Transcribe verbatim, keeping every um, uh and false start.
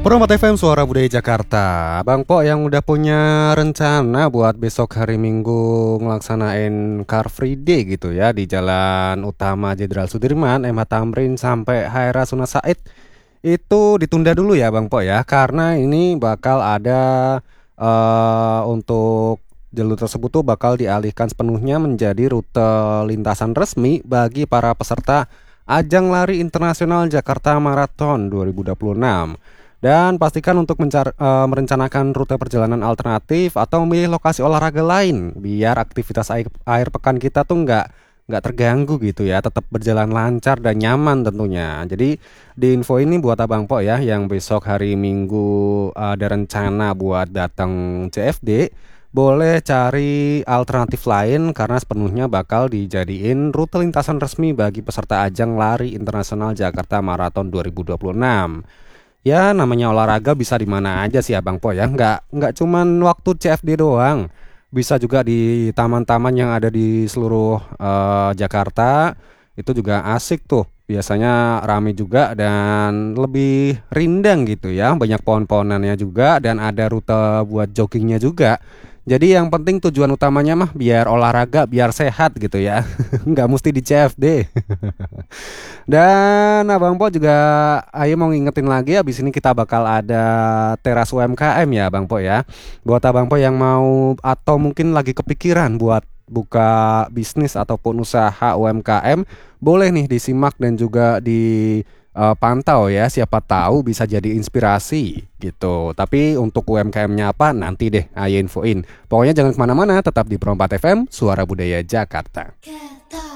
Perompat F M Suara Budaya Jakarta. Bang Po yang udah punya rencana buat besok hari Minggu ngelaksanain Car Free Day gitu ya di Jalan Utama Jenderal Sudirman, M H Tamrin sampai H R Rasuna Said, itu ditunda dulu ya Bang Po ya, karena ini bakal ada eh, untuk jalur tersebut tuh bakal dialihkan sepenuhnya menjadi rute lintasan resmi bagi para peserta Ajang Lari Internasional Jakarta Marathon dua ribu dua puluh enam. Dan pastikan untuk mencar- eh, merencanakan rute perjalanan alternatif atau memilih lokasi olahraga lain biar aktivitas air, air pekan kita tuh nggak nggak terganggu gitu ya, tetap berjalan lancar dan nyaman tentunya. Jadi di info ini buat Abang Po ya yang besok hari Minggu ada rencana buat datang C F D, boleh cari alternatif lain karena sepenuhnya bakal dijadiin rute lintasan resmi bagi peserta ajang lari internasional Jakarta Marathon dua ribu dua puluh enam. Ya namanya olahraga bisa di mana aja sih Abang Po ya. Nggak nggak cuman waktu C F D doang. Bisa juga di taman-taman yang ada di seluruh eh, Jakarta. Itu juga asik tuh. Biasanya rame juga dan lebih rindang gitu ya. Banyak pohon-pohonannya juga dan ada rute buat joggingnya juga. Jadi yang penting tujuan utamanya mah biar olahraga, biar sehat gitu ya. Nggak mesti di C F D. Dan Abang Po juga ayo mau ngingetin lagi, habis ini kita bakal ada teras U M K M ya Bang Po ya. Buat Abang Po yang mau atau mungkin lagi kepikiran buat buka bisnis ataupun usaha U M K M, boleh nih disimak dan juga dipantau ya. Siapa tahu bisa jadi inspirasi gitu. Tapi untuk U M K M-nya apa nanti deh ayo infoin. Pokoknya jangan kemana-mana, tetap di Perompat F M Suara Budaya Jakarta.